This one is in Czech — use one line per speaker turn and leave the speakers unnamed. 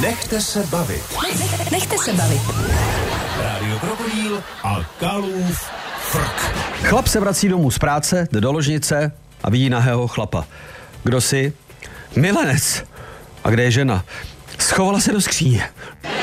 Nechte se bavit.
Nechte se bavit.
Rádio Krokodýl a Kalův frk.
Chlap se vrací domů z práce, jde do ložnice a vidí nahého chlapa. Kdo jsi? Milenec. A kde je žena? Schovala se do skříně.